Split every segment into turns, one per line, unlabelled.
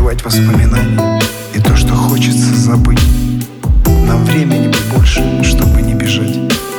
скрывать воспоминания и то, что хочется забыть. Нам времени больше, чтобы не бежать.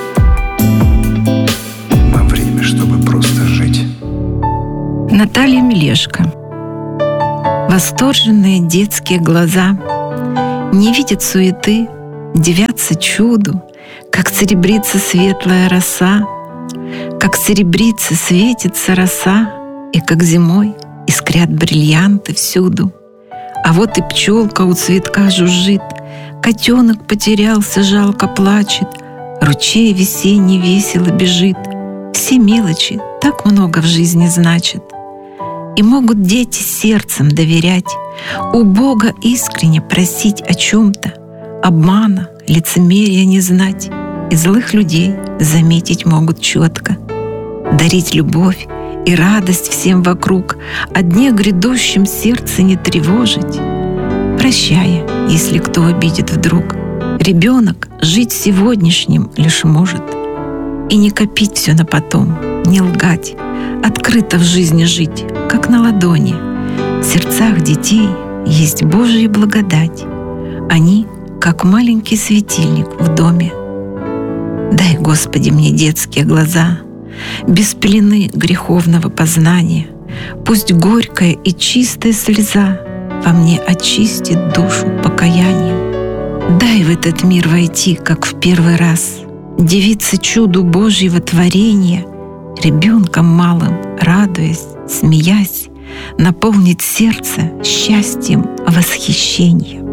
Нам время, чтобы просто жить.
Наталья Мелешко. Восторженные детские глаза не видят суеты, дивятся чуду, как серебрится светлая роса, как серебрится, светится роса, и как зимой искрят бриллианты всюду. А вот и пчелка у цветка жужжит, котенок потерялся, жалко плачет, ручей весенний весело бежит. Все мелочи так много в жизни значат. И могут дети сердцем доверять, у Бога искренне просить о чем-то, обмана, лицемерия не знать, и злых людей заметить могут четко. Дарить любовь и радость всем вокруг, о дне грядущем сердце не тревожить. Прощая, если кто обидит вдруг, ребенок жить сегодняшним лишь может. И не копить все на потом, не лгать, открыто в жизни жить, как на ладони. В сердцах детей есть Божья благодать. Они, как маленький светильник в доме. Дай, Господи, мне детские глаза, без пелены греховного познания. Пусть горькая и чистая слеза во мне очистит душу покаянием. Дай в этот мир войти, как в первый раз, дивиться чуду Божьего творения, ребенком малым, радуясь, смеясь, наполнить сердце счастьем восхищения.